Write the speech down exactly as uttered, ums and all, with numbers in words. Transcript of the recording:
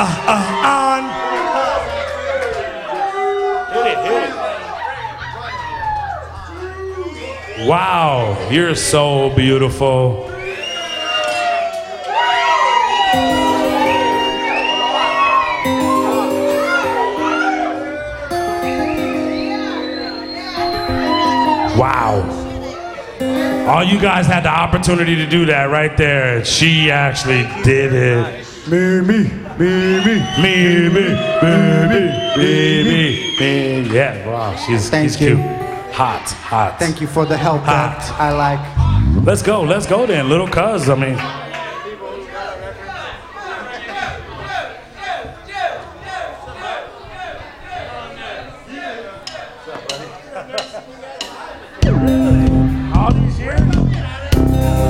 uh, uh, on. Hit it, hit it. Wow, you're so beautiful. Wow. All you guys had the opportunity to do that right there. She actually did it. Me, me, me, me, me, me, me, me, me, me. Yeah, wow, she's, Thank she's you. cute. Hot, hot. Thank you for the help that Hot. I like. Let's go, let's go then, little cuz, I mean.